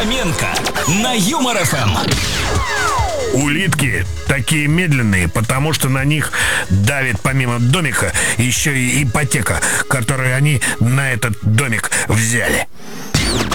Фоменко на Юмор ФМ. Улитки такие медленные, потому что на них давит помимо домика еще и ипотека, которую они на этот домик взяли.